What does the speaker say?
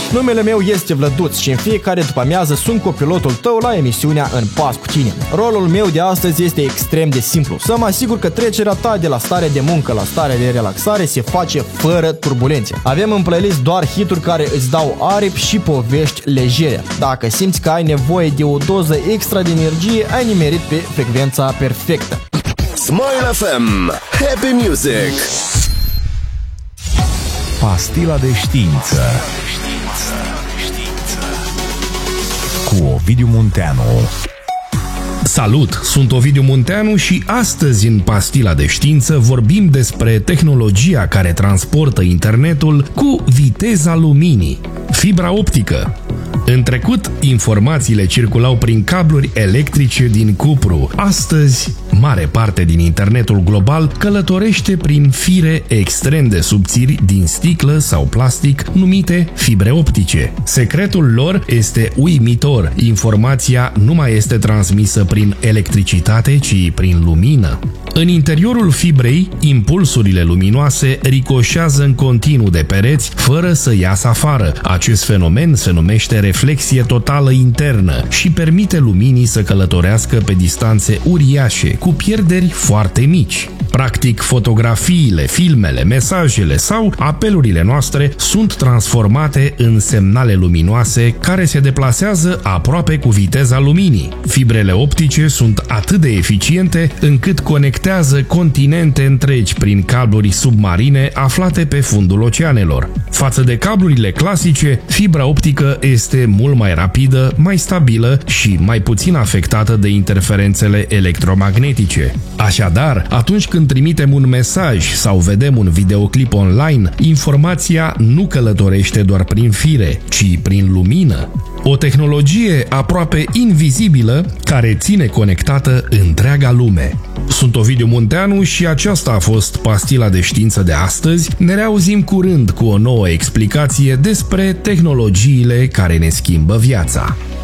Numele meu este Vlăduț și în fiecare după-amiază sunt copilotul tău la emisiunea În Pas cu Tine. Rolul meu de astăzi este extrem de simplu. Să mă asigur că trecerea ta de la stare de muncă la stare de relaxare se face fără turbulențe. Avem în playlist doar hituri care îți dau aripi și povești legere. Dacă simți că ai nevoie de o doză extra de energie, ai nimerit pe frecvența perfectă. Smile FM. Happy Music. Pastila de știință cu Ovidiu Munteanu. Salut, sunt Ovidiu Munteanu și astăzi în Pastila de știință vorbim despre tehnologia care transportă internetul cu viteza luminii, fibra optică. În trecut, informațiile circulau prin cabluri electrice din cupru. Astăzi, mare parte din internetul global călătorește prin fire extrem de subțiri din sticlă sau plastic numite fibre optice. Secretul lor este uimitor. Informația nu mai este transmisă prin electricitate, ci prin lumină. În interiorul fibrei, impulsurile luminoase ricoșează în continuu de pereți fără să iasă afară. Acest fenomen se numește reflexie totală internă și permite luminii să călătorească pe distanțe uriașe, cu pierderi foarte mici. Practic, fotografiile, filmele, mesajele sau apelurile noastre sunt transformate în semnale luminoase care se deplasează aproape cu viteza luminii. Fibrele optice sunt atât de eficiente încât conectează continente întregi prin cabluri submarine aflate pe fundul oceanelor. Față de cablurile clasice, fibra optică este mult mai rapidă, mai stabilă și mai puțin afectată de interferențele electromagnetice. Așadar, atunci când trimitem un mesaj sau vedem un videoclip online, informația nu călătorește doar prin fire, ci prin lumină. O tehnologie aproape invizibilă care ține conectată întreaga lume. Sunt Ovidiu Munteanu și aceasta a fost Pastila de știință de astăzi. Ne reauzim curând cu o nouă explicație despre tehnologiile care ne schimbă viața.